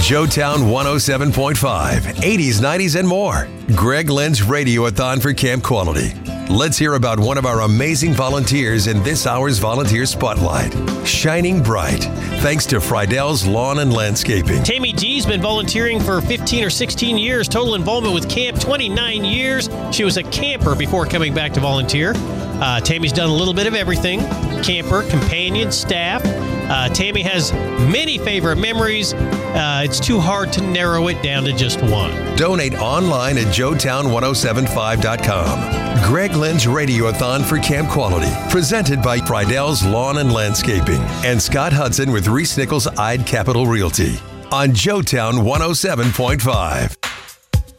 Joetown 107.5, 80s, 90s, and more. Greg Lynn's Radiothon for Camp Quality. Let's hear about one of our amazing volunteers in this hour's Volunteer Spotlight. Shining bright, thanks to Friedell's Lawn and Landscaping. Tammy G's been volunteering for 15 or 16 years. Total involvement with camp, 29 years. She was a camper before coming back to volunteer. Tammy's done a little bit of everything. Camper, companion, staff. Tammy has many favorite memories. It's too hard to narrow it down to just one. Donate online at joetown1075.com. Greg Lynn's Radiothon for Camp Quality, presented by Friedell's Lawn and Landscaping and Scott Hudson with Reese Nichols Ide Capital Realty on Joetown 107.5.